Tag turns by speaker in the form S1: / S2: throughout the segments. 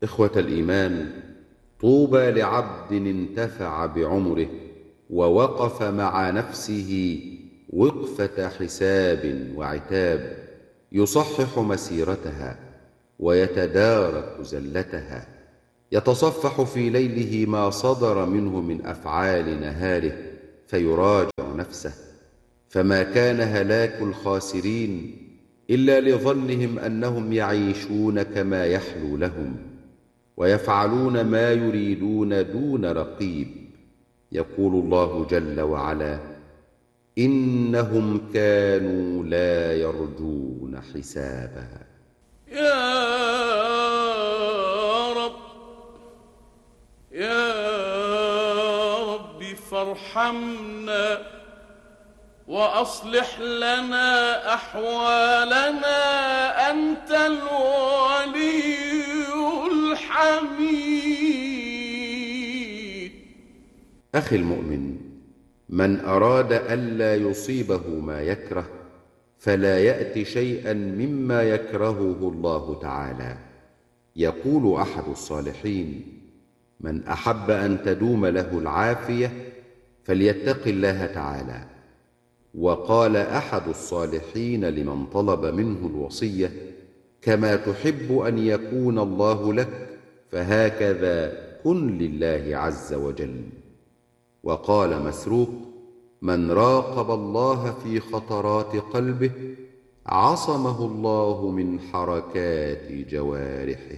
S1: إخوة الإيمان، طوبى لعبد انتفع بعمره ووقف مع نفسه وقفة حساب وعتاب، يصحح مسيرتها ويتدارك زلتها، يتصفح في ليله ما صدر منه من أفعال نهاره فيراجع نفسه. فما كان هلاك الخاسرين إلا لظنهم أنهم يعيشون كما يحلو لهم ويفعلون ما يريدون دون رقيب. يقول الله جل وعلا: إنهم كانوا لا يرجون حسابا.
S2: يا رب، يا رب فارحمنا وأصلح لنا أحوالنا، أنت الولي الحميد.
S1: أخي المؤمن، من أراد ألا يصيبه ما يكره فلا يأت شيئا مما يكرهه الله تعالى. يقول أحد الصالحين: من أحب أن تدوم له العافية فليتق الله تعالى. وقال أحد الصالحين لمن طلب منه الوصية: كما تحب أن يكون الله لك فهكذا كن لله عز وجل. وقال مسروق: من راقب الله في خطرات قلبه عصمه الله من حركات جوارحه.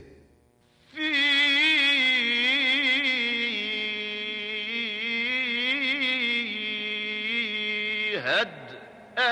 S2: فيها